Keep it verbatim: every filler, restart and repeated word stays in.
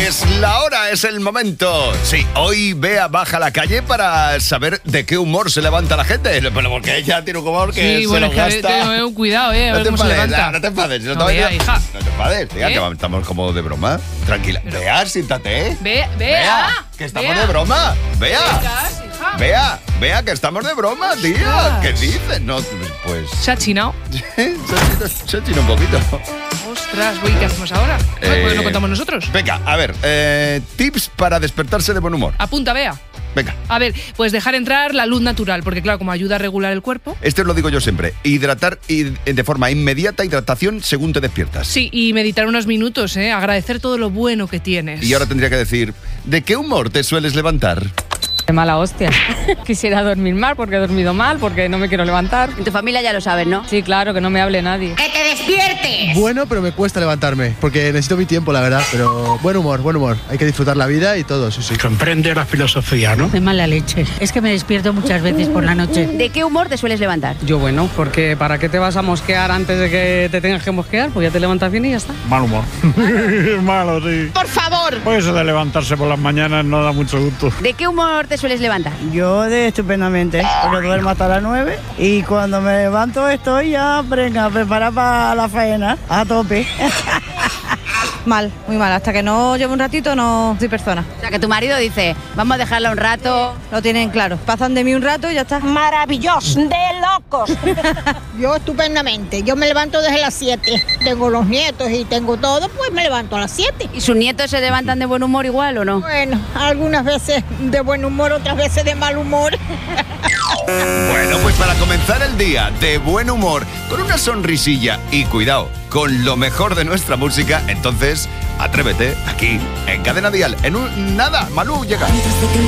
Es la hora, es el momento. Sí, hoy Bea baja a la calle para saber de qué humor se levanta la gente. Pero porque ella tiene un humor que sí, se bueno, lo es que gasta. tengo cuidado, eh, a No ver te cómo se enfades, levanta. no, no te enfades. No, No, te Bea, hija. No te enfades, tía, ¿Eh? que estamos como de broma. Tranquila. Pero- Bea, siéntate, ¿eh? Bea, Bea, que estamos Bea. de broma. Bea. Vengas, hija. Bea, Bea, que estamos de broma, tía. Ostras. ¿Qué dices? No, pues... Se ha chinado. se ha chinado- se ha chinado un poquito. Ostras, güey, ¿qué hacemos ahora? Eh, ¿Por qué no contamos nosotros? Venga, a ver, eh, tips para despertarse de buen humor. Apunta, Bea. Venga, A ver, pues dejar entrar la luz natural, porque claro, como ayuda a regular el cuerpo. este os lo digo yo siempre. Hidratar y de forma inmediata, hidratación según te despiertas. Sí, y meditar unos minutos, ¿eh? Agradecer todo lo bueno que tienes. Y ahora tendría que decir, ¿de qué humor te sueles levantar? De mala hostia. Quisiera dormir mal porque he dormido mal, porque no me quiero levantar. En tu familia ya lo sabes, ¿no? Sí, claro, que no me hable nadie. ¡Que te despiertes! Bueno, pero me cuesta levantarme, porque necesito mi tiempo, la verdad. Pero buen humor, buen humor. Hay que disfrutar la vida y todo, sí, sí. Comprende la filosofía, ¿no? De mala leche. Es que me despierto muchas veces por la noche. ¿De qué humor te sueles levantar? Yo bueno, porque ¿para qué te vas a mosquear antes de que te tengas que mosquear? Pues ya te levantas bien y ya está. Mal humor. Malo, sí. ¡Por favor! Pues eso de levantarse por las mañanas no da mucho gusto. ¿De qué humor te sueles levantar? Yo de estupendamente, porque duermo hasta las nueve y cuando me levanto estoy ya venga, preparada para la faena, a tope. Mal, muy mal. Hasta que no llevo un ratito no soy persona. O sea, que tu marido dice, vamos a dejarla un rato. Lo tienen claro. Pasan de mí un rato y ya está. Maravilloso, de locos. Yo estupendamente, yo me levanto desde las siete. Tengo los nietos y tengo todo, pues me levanto a las siete. ¿Y sus nietos se levantan de buen humor igual o no? Bueno, algunas veces de buen humor, otras veces de mal humor. Bueno, pues para comenzar el día de buen humor, con una sonrisilla y cuidado, con lo mejor de nuestra música, entonces atrévete aquí, en Cadena Dial. En un nada, Malú llega. Antes de que